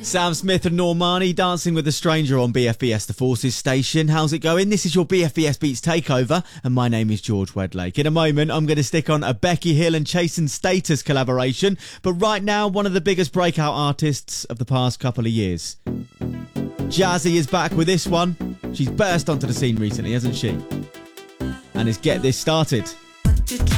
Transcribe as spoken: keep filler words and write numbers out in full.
Sam Smith and Normani dancing with a stranger on B F B S The Forces station. How's it going? This is your B F B S Beats Takeover, and my name is George Wedlake. In a moment, I'm going to stick on a Becky Hill and Chasen Status collaboration, but right now, one of the biggest breakout artists of the past couple of years. Jazzy is back with this one. She's burst onto the scene recently, hasn't she? And it's Get This Started.